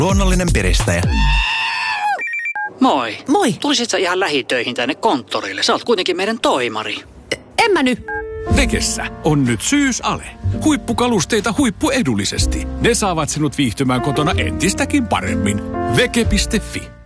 luonnollinen piristäjä. Moi. Moi. Tulisit sä ihan lähitöihin tänne konttorille? Sä oot kuitenkin meidän toimari. En mä nyt. Vekessä on nyt syysale. Huippukalusteita huippuedullisesti. Ne saavat sinut viihtymään kotona entistäkin paremmin. Veke.fi